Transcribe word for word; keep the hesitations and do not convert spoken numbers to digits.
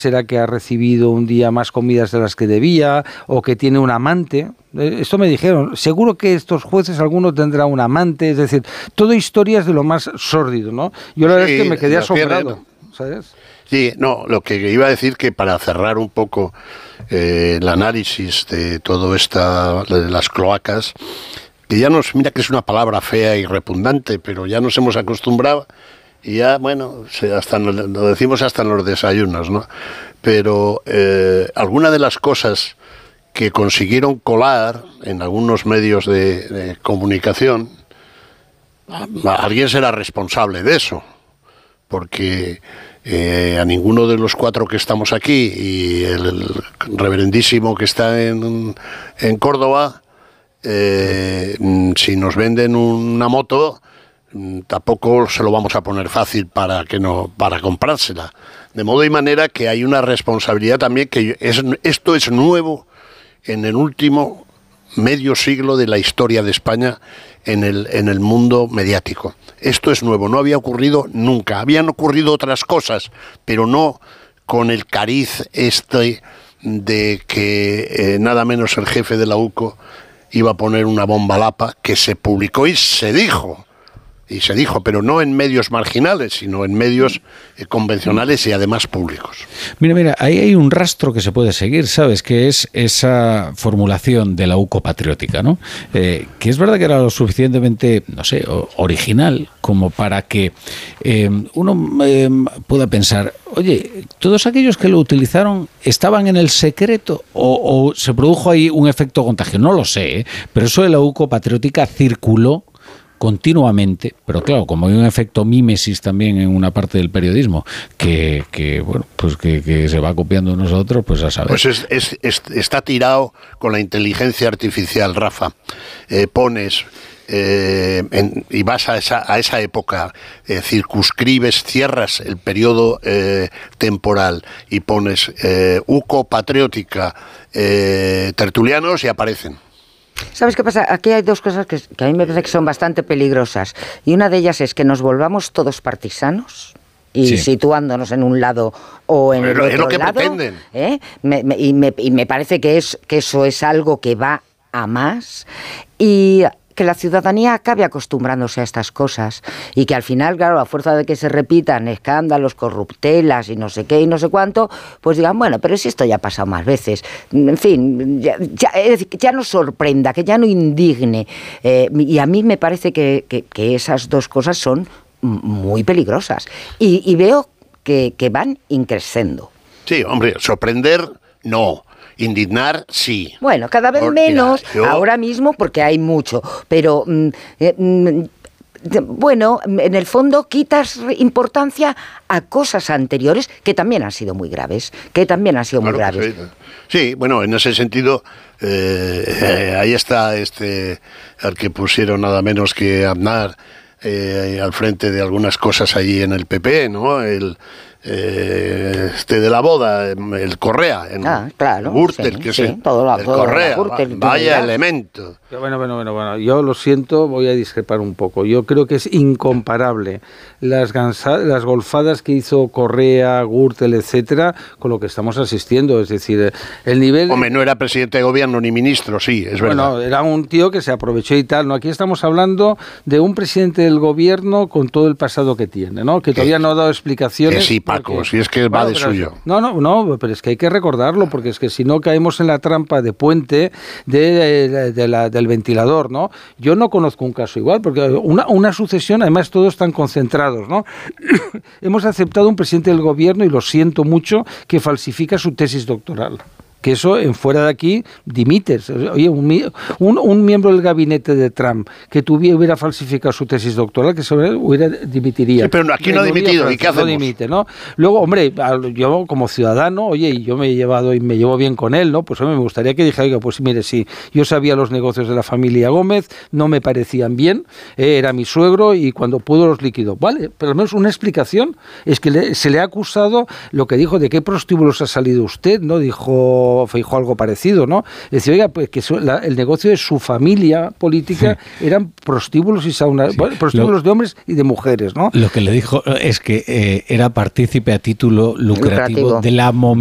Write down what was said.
será que ha recibido un día más comidas de las que debía o que tiene un amante. Esto me dijeron. Seguro que estos jueces, alguno tendrá un amante. Es decir, todo historias de lo más sórdido, ¿no? Yo la sí, verdad es que me quedé asombrado, ¿sabes? Sí, no, lo que iba a decir que para cerrar un poco eh, el análisis de todo esta, de las cloacas, que ya nos, mira que es una palabra fea y repugnante, pero ya nos hemos acostumbrado. Y ya, bueno, hasta lo decimos hasta en los desayunos, ¿no? Pero eh, alguna de las cosas que consiguieron colar en algunos medios de, de comunicación, alguien será responsable de eso, porque eh, a ninguno de los cuatro que estamos aquí y el, el reverendísimo que está en, en Córdoba, eh, si nos venden una moto, tampoco se lo vamos a poner fácil para que no para comprársela, de modo y manera que hay una responsabilidad también, que es, esto es nuevo en el último medio siglo de la historia de España en el en el mundo mediático. Esto es nuevo, no había ocurrido nunca. Habían ocurrido otras cosas, pero no con el cariz este de que eh, nada menos el jefe de la U C O iba a poner una bomba lapa, que se publicó y se dijo. Y se dijo, pero no en medios marginales, sino en medios eh, convencionales y además públicos. Mira, mira, ahí hay un rastro que se puede seguir, ¿sabes? Que es esa formulación de la U C O patriótica, ¿no? Eh, que es verdad que era lo suficientemente, no sé, original como para que eh, uno eh, pueda pensar, oye, ¿todos aquellos que lo utilizaron estaban en el secreto o, o se produjo ahí un efecto contagio? No lo sé, ¿eh? Pero eso de la U C O patriótica circuló continuamente, pero claro, como hay un efecto mímesis también en una parte del periodismo que, que bueno, pues que, que se va copiando nosotros, pues a saber. Pues es, es, es, está tirado con la inteligencia artificial, Rafa. Eh, pones eh, en, y vas a esa, a esa época, eh, circunscribes, cierras el periodo eh, temporal y pones eh, U C O patriótica, eh, tertulianos y aparecen. ¿Sabes qué pasa? Aquí hay dos cosas que, que a mí me parece que son bastante peligrosas. Y una de ellas es que nos volvamos todos partisanos y sí. situándonos en un lado o en Pero el otro es lo que lado. Pretenden. ¿eh? Me, me, y, me, y me parece que, es, que eso es algo que va a más. Y que la ciudadanía acabe acostumbrándose a estas cosas y que al final, claro, a fuerza de que se repitan escándalos, corruptelas y no sé qué y no sé cuánto, pues digan, bueno, pero si esto ya ha pasado más veces, en fin, ya, ya, es decir, que ya no sorprenda, que ya no indigne, eh, y a mí me parece que, que, que esas dos cosas son muy peligrosas y, y veo que, que van increciendo. Sí, hombre, sorprender no. Indignar, sí. Bueno, cada vez Por, menos, mira, yo... ahora mismo, porque hay mucho, pero mm, eh, mm, bueno, en el fondo quitas importancia a cosas anteriores que también han sido muy graves, que también han sido claro muy graves. Sí. sí, bueno, en ese sentido, eh, eh, ahí está este, al que pusieron nada menos que Aznar eh, al frente de algunas cosas allí en el P P, ¿no? El Eh, este de la boda, el Correa, en ah, claro, Gürtel, sí, que sí, es el, todo la, el todo Correa, Gürtel, vaya elemento. Bueno, bueno, bueno, bueno, yo lo siento, voy a discrepar un poco. Yo creo que es incomparable las, gansa, las golfadas que hizo Correa, Gürtel, etcétera, con lo que estamos asistiendo. Es decir, el nivel... Hombre, no era presidente de gobierno ni ministro, sí, es verdad. Bueno, era un tío que se aprovechó y tal, ¿no? Aquí estamos hablando de un presidente del gobierno con todo el pasado que tiene, ¿no? Que todavía no ha dado explicaciones. Que sí, Paco, porque, si es que va bueno, de suyo. No, no, no, pero es que hay que recordarlo, porque es que si no caemos en la trampa de Puente de, de, de la, del ventilador, ¿no? Yo no conozco un caso igual, porque una, una sucesión, además todos están concentrados, ¿no? Hemos aceptado un presidente del gobierno, y lo siento mucho, que falsifica su tesis doctoral. Que eso, en fuera de aquí, dimites. Oye, un, un, un miembro del gabinete de Trump que tuviera, hubiera falsificado su tesis doctoral, que se hubiera, dimitiría. Sí, pero aquí no ha dimitido, ¿y qué hacemos? No dimite, ¿no? Luego, hombre, yo como ciudadano, oye, y yo me he llevado y me llevo bien con él, ¿no? Pues hombre, me gustaría que dijera, oiga, pues mire, sí, yo sabía los negocios de la familia Gómez, no me parecían bien, eh, era mi suegro y cuando pudo los liquidó. Vale, pero al menos una explicación. Es que le, se le ha acusado lo que dijo, de qué prostíbulos ha salido usted, ¿no? Dijo... dijo Feijóo algo parecido, ¿no? Decía, oiga, pues que su, la, el negocio de su familia política sí. eran prostíbulos y saunas, sí. bueno, prostíbulos lo, de hombres y de mujeres, ¿no? Lo que le dijo es que eh, era partícipe a título lucrativo, lucrativo. de la